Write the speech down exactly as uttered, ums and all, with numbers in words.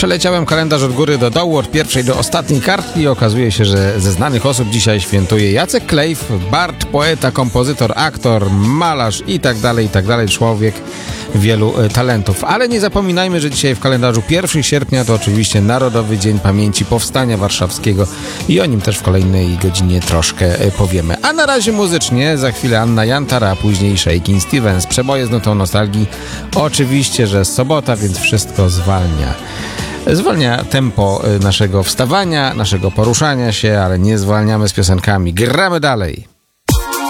Przeleciałem kalendarz od góry do dołu, od pierwszej do ostatniej kartki i okazuje się, że ze znanych osób dzisiaj świętuje Jacek Klejf, bard, poeta, kompozytor, aktor, malarz i tak dalej, i tak dalej, człowiek wielu talentów. Ale nie zapominajmy, że dzisiaj w kalendarzu pierwszego sierpnia to oczywiście Narodowy Dzień Pamięci Powstania Warszawskiego i o nim też w kolejnej godzinie troszkę powiemy. A na razie muzycznie, za chwilę Anna Jantara, a później Shakin' Stevens. Przeboje z nutą nostalgii. Oczywiście, że sobota, więc wszystko zwalnia. Zwalnia tempo naszego wstawania, naszego poruszania się, ale nie zwalniamy z piosenkami. Gramy dalej.